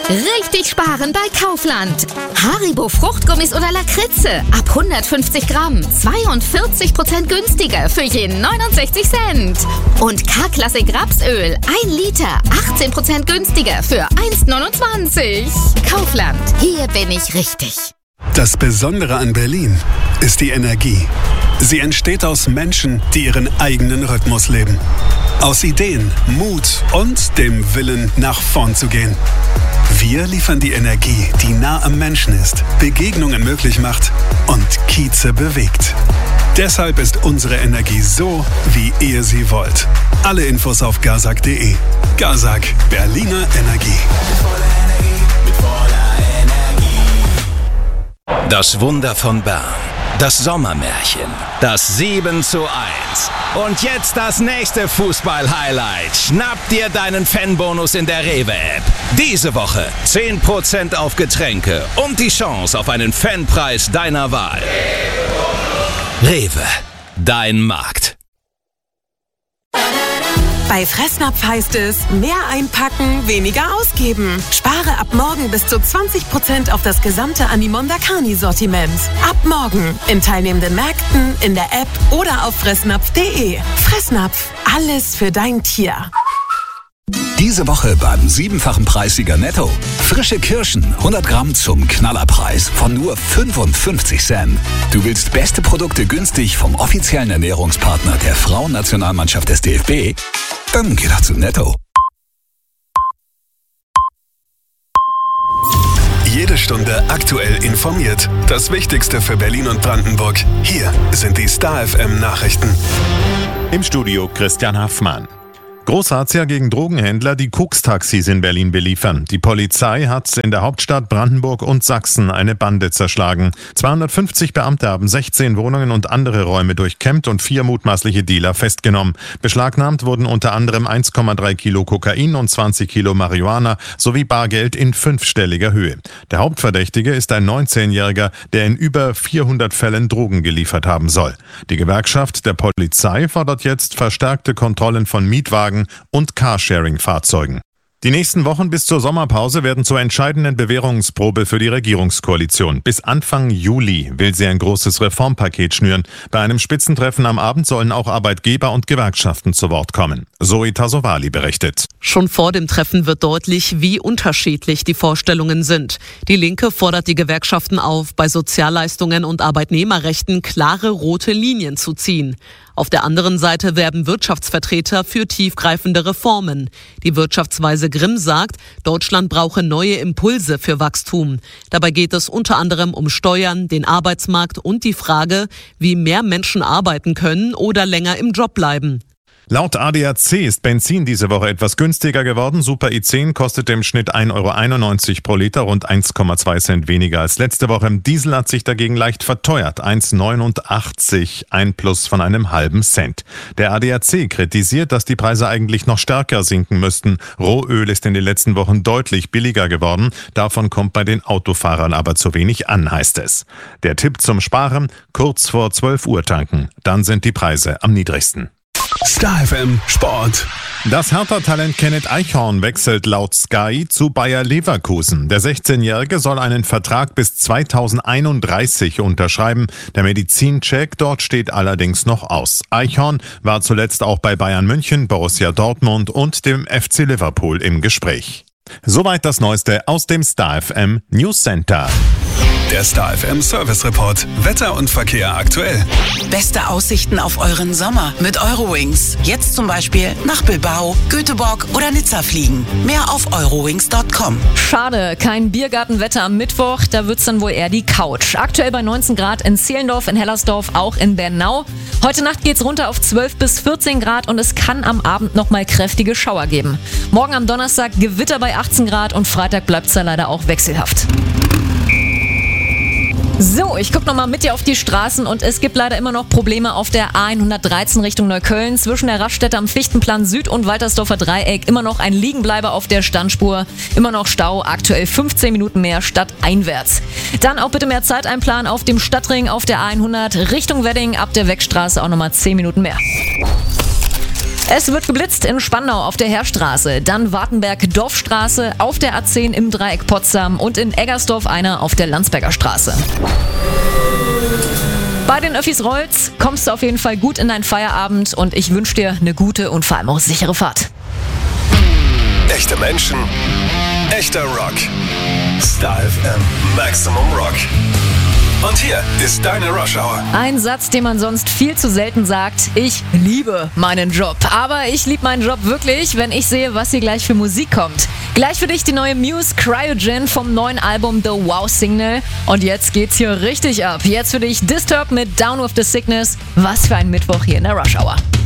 Richtig sparen bei Kaufland. Haribo Fruchtgummis oder Lakritze ab 150 Gramm. 42% günstiger für jeden 69 Cent. Und K-Klassik Rapsöl 1 Liter. 18% günstiger für 1,29. Kaufland. Hier bin ich richtig. Das Besondere an Berlin ist die Energie. Sie entsteht aus Menschen, die ihren eigenen Rhythmus leben. Aus Ideen, Mut und dem Willen, nach vorn zu gehen. Wir liefern die Energie, die nah am Menschen ist, Begegnungen möglich macht und Kieze bewegt. Deshalb ist unsere Energie so, wie ihr sie wollt. Alle Infos auf gazak.de. Gazak, Berliner Energie. Das Wunder von Bern. Das Sommermärchen. Das 7:1. Und jetzt das nächste Fußball-Highlight. Schnapp dir deinen Fanbonus in der Rewe-App. Diese Woche 10% auf Getränke und die Chance auf einen Fanpreis deiner Wahl. Rewe, dein Markt. Bei Fressnapf heißt es, mehr einpacken, weniger ausgeben. Spare ab morgen bis zu 20% auf das gesamte Animonda Carni-Sortiment. Ab morgen in teilnehmenden Märkten, in der App oder auf fressnapf.de. Fressnapf, alles für dein Tier. Diese Woche beim 7-fachen Preissieger Netto. Frische Kirschen, 100 Gramm zum Knallerpreis von nur 55 Cent. Du willst beste Produkte günstig vom offiziellen Ernährungspartner der Frauennationalmannschaft des DFB? Dann geh doch zu Netto. Jede Stunde aktuell informiert. Das Wichtigste für Berlin und Brandenburg. Hier sind die Star FM Nachrichten. Im Studio Christian Haffmann. Großrazzia gegen Drogenhändler, die Koks-Taxis in Berlin beliefern. Die Polizei hat in der Hauptstadt Brandenburg und Sachsen eine Bande zerschlagen. 250 Beamte haben 16 Wohnungen und andere Räume durchkämmt und 4 mutmaßliche Dealer festgenommen. Beschlagnahmt wurden unter anderem 1,3 Kilo Kokain und 20 Kilo Marihuana sowie Bargeld in 5-stelliger Höhe. Der Hauptverdächtige ist ein 19-Jähriger, der in über 400 Fällen Drogen geliefert haben soll. Die Gewerkschaft der Polizei fordert jetzt verstärkte Kontrollen von Mietwagen und Carsharing-Fahrzeugen. Die nächsten Wochen bis zur Sommerpause werden zur entscheidenden Bewährungsprobe für die Regierungskoalition. Bis Anfang Juli will sie ein großes Reformpaket schnüren. Bei einem Spitzentreffen am Abend sollen auch Arbeitgeber und Gewerkschaften zu Wort kommen. Zoe Tasovali berichtet. Schon vor dem Treffen wird deutlich, wie unterschiedlich die Vorstellungen sind. Die Linke fordert die Gewerkschaften auf, bei Sozialleistungen und Arbeitnehmerrechten klare rote Linien zu ziehen. Auf der anderen Seite werben Wirtschaftsvertreter für tiefgreifende Reformen. Die Wirtschaftsweise Grimm sagt, Deutschland brauche neue Impulse für Wachstum. Dabei geht es unter anderem um Steuern, den Arbeitsmarkt und die Frage, wie mehr Menschen arbeiten können oder länger im Job bleiben. Laut ADAC ist Benzin diese Woche etwas günstiger geworden. Super E10 kostet im Schnitt 1,91 € pro Liter, rund 1,2 Cent weniger als letzte Woche. Diesel hat sich dagegen leicht verteuert, 1,89, ein Plus von einem halben Cent. Der ADAC kritisiert, dass die Preise eigentlich noch stärker sinken müssten. Rohöl ist in den letzten Wochen deutlich billiger geworden. Davon kommt bei den Autofahrern aber zu wenig an, heißt es. Der Tipp zum Sparen: kurz vor 12 Uhr tanken. Dann sind die Preise am niedrigsten. Star FM Sport. Das Hertha-Talent Kenneth Eichhorn wechselt laut Sky zu Bayer Leverkusen. Der 16-Jährige soll einen Vertrag bis 2031 unterschreiben. Der Medizincheck dort steht allerdings noch aus. Eichhorn war zuletzt auch bei Bayern München, Borussia Dortmund und dem FC Liverpool im Gespräch. Soweit das Neueste aus dem Star FM News Center. Der Star FM Service Report. Wetter und Verkehr aktuell. Beste Aussichten auf euren Sommer mit Eurowings. Jetzt zum Beispiel nach Bilbao, Göteborg oder Nizza fliegen. Mehr auf eurowings.com. Schade, kein Biergartenwetter am Mittwoch. Da wird's dann wohl eher die Couch. Aktuell bei 19 Grad in Zehlendorf, in Hellersdorf, auch in Bernau. Heute Nacht geht's runter auf 12 bis 14 Grad und es kann am Abend nochmal kräftige Schauer geben. Morgen am Donnerstag Gewitter bei 18 Grad und Freitag bleibt's da leider auch wechselhaft. So, ich gucke nochmal mit dir auf die Straßen und es gibt leider immer noch Probleme auf der A113 Richtung Neukölln. Zwischen der Raststätte am Fichtenplan Süd und Waltersdorfer Dreieck immer noch ein Liegenbleiber auf der Standspur. Immer noch Stau, aktuell 15 Minuten mehr stadteinwärts. Dann auch bitte mehr Zeit einplanen auf dem Stadtring auf der A100 Richtung Wedding. Ab der Wegstraße auch nochmal 10 Minuten mehr. Es wird geblitzt in Spandau auf der Heerstraße, dann Wartenberg-Dorfstraße, auf der A10 im Dreieck Potsdam und in Eggersdorf einer auf der Landsberger Straße. Bei den Öffis rollt's, kommst du auf jeden Fall gut in deinen Feierabend und ich wünsche dir eine gute und vor allem auch sichere Fahrt. Echte Menschen, echter Rock. Star FM Maximum Rock. Und hier ist deine Rush Hour. Ein Satz, den man sonst viel zu selten sagt. Ich liebe meinen Job. Aber ich liebe meinen Job wirklich, wenn ich sehe, was hier gleich für Musik kommt. Gleich für dich die neue Muse Cryogen vom neuen Album The Wow Signal. Und jetzt geht's hier richtig ab. Jetzt für dich Disturbed mit Down with the Sickness. Was für ein Mittwoch hier in der Rush Hour.